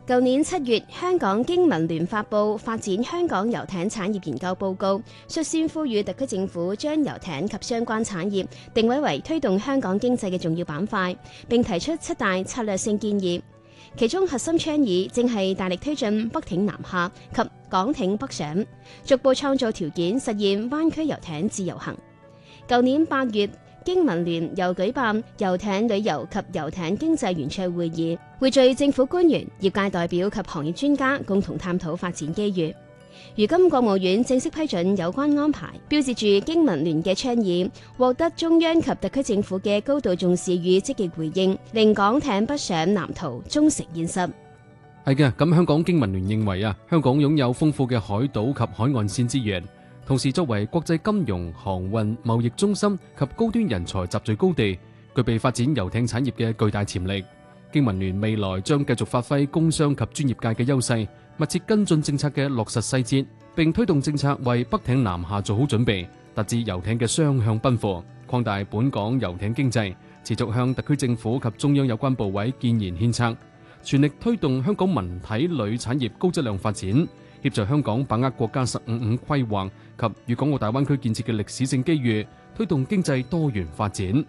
舊年7月，香港經民聯發布發展香港遊艇產業研究報告，率先呼籲特區政府將遊艇及相關產業定位為推動香港經濟嘅重要板塊，並提出7大策略性建議。其中核心倡議正係大力推進北艇南下及港艇北上，逐步創造條件實現灣區遊艇自由行。舊年8月，經民聯又舉辦遊艇旅遊及遊艇經濟圓桌會議，匯聚政府官員、業界代表及行業專家，共同探討發展機遇。如今國務院正式批准有關安排，標誌住經民聯嘅倡議獲得中央及特區政府嘅高度重視與積極回應，令港艇北上藍圖終成現實。 係嘅，咁香港經民聯認為香港擁有豐富嘅海島及海岸線資源，同時作為國際金融、航運、貿易中心及高端人才集聚高地，具備發展遊艇產業嘅巨大潛力。經民聯未來將繼續發揮工商及專業界嘅優勢，密切跟進政策嘅落實細節，並推動政策為北艇南下做好準備，達至遊艇嘅雙向奔赴，擴大本港遊艇經濟，持續向特區政府及中央有關部委建言獻策，全力推動香港文體旅產業高質量發展，協助香港把握國家15規劃及粵港澳大灣區建設嘅歷史性機遇，推動經濟多元發展。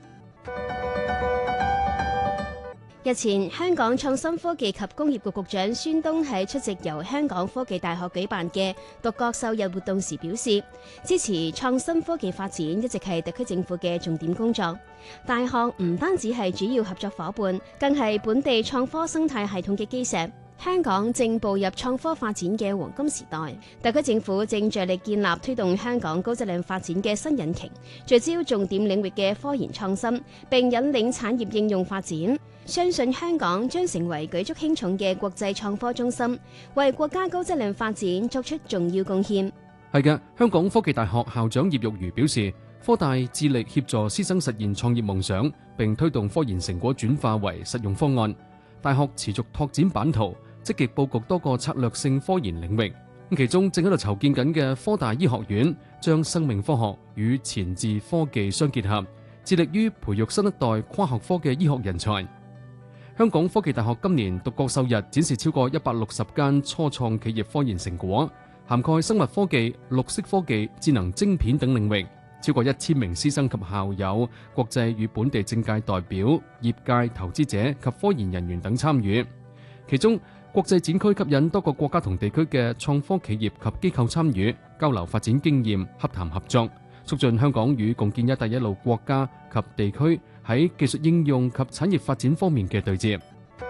日前，香港創新科技及工業局局長孫東喺出席由香港科技大學舉辦嘅獨角獸日活動時表示，支持創新科技發展一直係特區政府嘅重點工作。大學唔單止係主要合作夥伴，更係本地創科生態系統嘅基石。香港正步入創科發展嘅黃金時代，特區政府正着力建立推動香港高質量發展嘅新引擎，聚焦重點領域嘅科研創新，並引領產業應用發展。相信香港將成為舉足輕重嘅國際創科中心，為國家高質量發展作出重要貢獻。 係嘅，香港科技大學校長葉玉如表示，科大致力協助師生實現創業夢想，並推動科研成果轉化為實用方案。大學持續拓展版圖，積極佈局多個策略性科研領域。其中正喺度籌建緊嘅科大醫學院，將生命科學與前置科技相結合，致力於培育新一代跨學科嘅醫學人才。香港科技大學今年獨角獸日展示超過160間初創企業科研成果，涵蓋生物科技、綠色科技、智能晶片等領域，超過1000名師生及校友、國際與本地政界代表、業界投資者及科研人員等參與。其中，國際展區吸引多個國家同地區嘅創科企業及機構參與，交流發展經驗，洽談合作，促進香港與共建一帶一路國家及地區喺技術應用及產業發展方面嘅對接。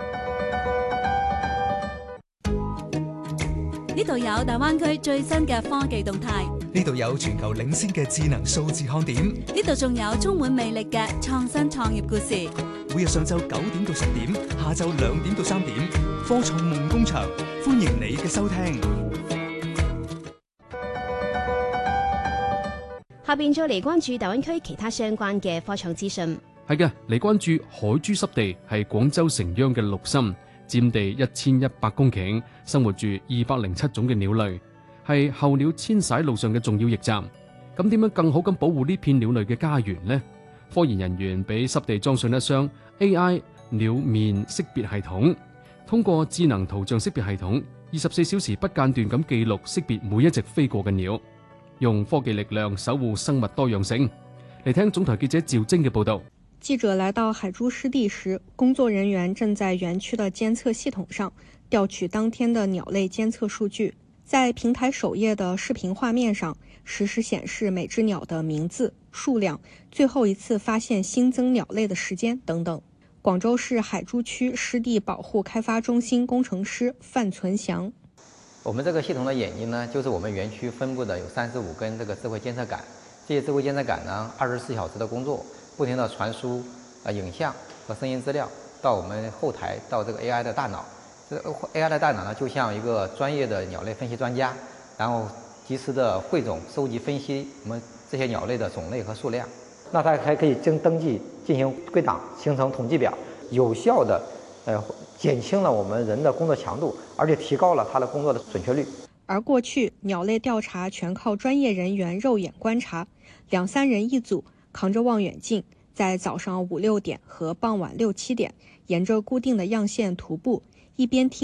呢度有大灣區最新嘅科技動態， 呢度有全球領先嘅智能數字看點， 呢度仲有充滿魅力嘅創新創業故事。 每日上晝9點到10點，下晝2點到3點，科創夢工場，歡迎你嘅收聽。 下邊再嚟關注大灣區其他相關嘅科創資訊。 係嘅，嚟關注海珠濕地係廣州城央嘅陸心，佔地1100公頃，生活住207種嘅鳥類，係候鳥遷徙路上嘅重要驛站。咁點樣更好咁保護呢片鳥類嘅家園呢？科研人員俾濕地裝上一雙 AI 鳥面識別系統，通過智能圖像識別系統，24小時不間斷咁記錄識別每一隻飛過嘅鳥，用科技力量守護生物多樣性。嚟聽總台記者趙晶嘅報道。 記者來到海珠濕地時，工作人員正在園區的監測系統上調取當天的鳥類監測數據。在平台首頁的視頻畫面上，實時顯示每隻鳥的名字、數量、最後一次發現新增鳥類的時間等等。廣州市海珠區濕地保護開發中心工程師范存祥： 我們這個系統的眼睛呢，就是我們園區分佈的有35根這個智慧監測桿，這些智慧監測桿呢，24小時的工作，不停地傳輸影像和聲音資料到我們後台，到這個 AI 的大腦。這個 AI 的大腦呢，就像一個專業的鳥類分析專家，然後及時的匯總、收集、分析我們這些鳥類的種類和數量。那它還可以登記、進行歸檔、形成統計表，有效的減輕了我們人的工作強度，而且提高了它的工作的準確率。 而過去鳥類調查全靠專業人員肉眼觀察，2、3人一組，扛着望遠鏡，在早上5、6點和傍晚6、7點，沿着固定的樣線徒步，一邊聽